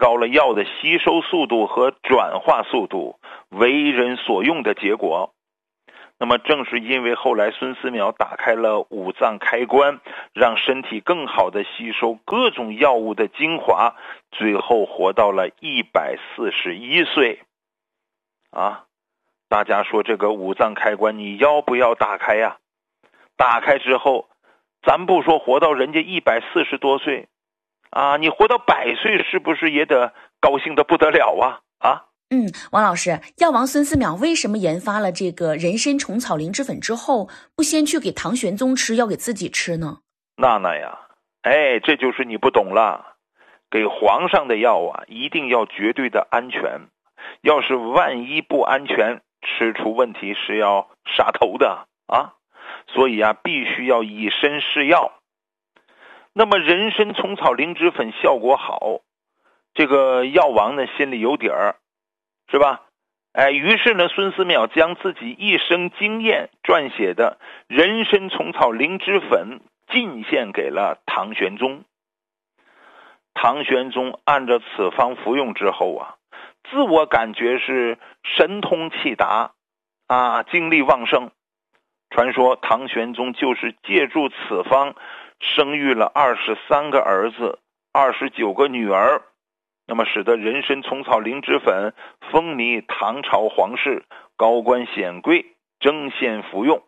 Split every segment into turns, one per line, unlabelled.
高了药的吸收速度和转化速度，为人所用的结果。那么正是因为后来孙思邈打开了五脏开关，让身体更好的吸收各种药物的精华，最后活到了141岁。大家说这个五脏开关你要不要打开呀？打开之后，咱不说活到人家140多岁你活到100岁是不是也得高兴得不得了啊？
王老师，药王孙思邈为什么研发了这个人参虫草灵芝粉之后，不先去给唐玄宗吃，要给自己吃呢？
娜娜呀，这就是你不懂了。给皇上的药一定要绝对的安全，要是万一不安全，吃出问题是要杀头的所以必须要以身试药。那么人参虫草灵芝粉效果好，这个药王呢心里有底儿，是吧？于是呢，孙思邈将自己一生经验撰写的人参虫草灵芝粉进献给了唐玄宗。唐玄宗按照此方服用之后自我感觉是神通气达精力旺盛。传说唐玄宗就是借助此方生育了23个儿子，29个女儿，那么使得人参虫草灵芝粉风靡唐朝皇室，高官显贵争先服用。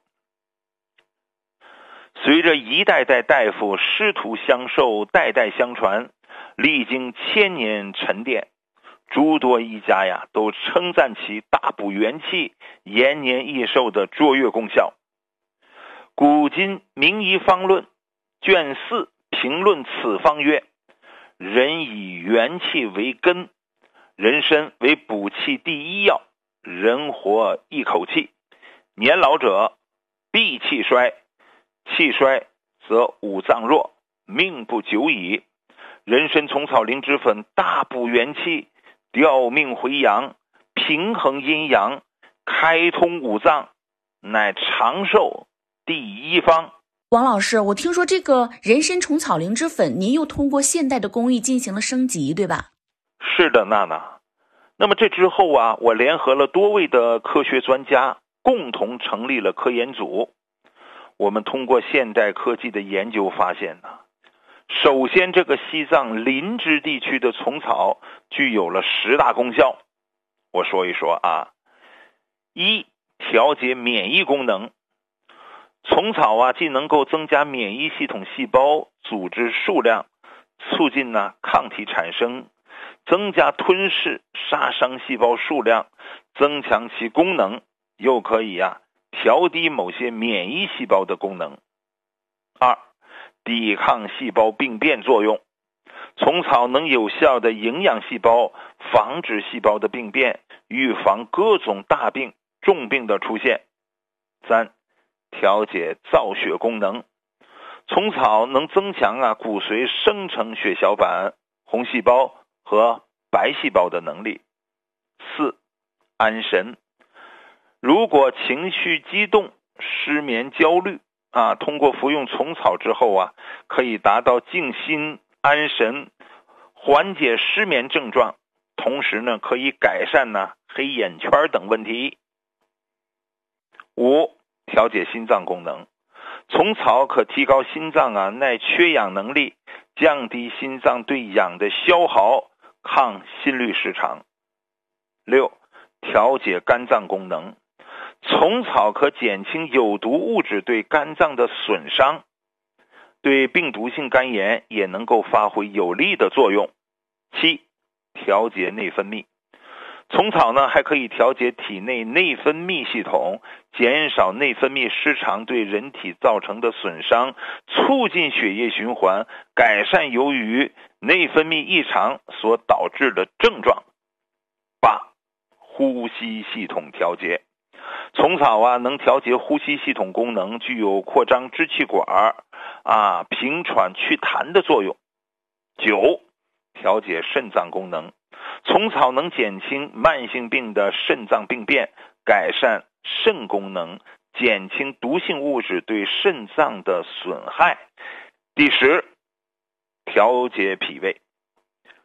随着一代代大夫师徒相授，代代相传，历经千年沉淀，诸多医家都称赞其大补元气、延年益寿的卓越功效。古今名医方论卷4评论此方曰：人以元气为根，人参为补气第一药，人活一口气，年老者必气衰，气衰则五脏弱，命不久矣。人参虫草灵芝粉大补元气，调命回阳，平衡阴阳，开通五脏，乃长寿第一方。
王老师，我听说这个人参虫草灵芝粉您又通过现代的工艺进行了升级，对吧？
是的，娜娜。那么这之后我联合了多位的科学专家，共同成立了科研组。我们通过现代科技的研究发现首先这个西藏林芝地区的虫草具有了10大功效。我说一说一、调节免疫功能。虫草既能够增加免疫系统细胞组织数量，促进抗体产生，增加吞噬杀伤细胞数量，增强其功能，又可以调低某些免疫细胞的功能。2、抵抗细胞病变作用。虫草能有效的营养细胞，防止细胞的病变，预防各种大病重病的出现。3、调节造血功能。虫草能增强骨髓生成血小板、红细胞和白细胞的能力。4、安神。如果情绪激动、失眠、焦虑通过服用虫草之后可以达到静心安神，缓解失眠症状，同时可以改善黑眼圈等问题。5、调节心脏功能。虫草可提高心脏耐缺氧能力，降低心脏对氧的消耗，抗心律失常。6、调节肝脏功能。虫草可减轻有毒物质对肝脏的损伤，对病毒性肝炎也能够发挥有利的作用。7、调节内分泌。虫草还可以调节体内内分泌系统，减少内分泌失常对人体造成的损伤，促进血液循环，改善由于内分泌异常所导致的症状。8、呼吸系统调节。虫草能调节呼吸系统功能，具有扩张支气管平喘祛痰的作用。9、调节肾脏功能。虫草能减轻慢性病的肾脏病变，改善肾功能，减轻毒性物质对肾脏的损害。第10，调节脾胃。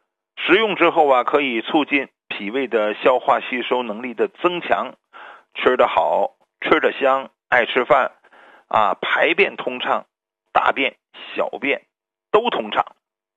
食用之后啊，可以促进脾胃的消化吸收能力的增强，吃得好，吃得香，爱吃饭啊，排便通畅，大便小便都通畅。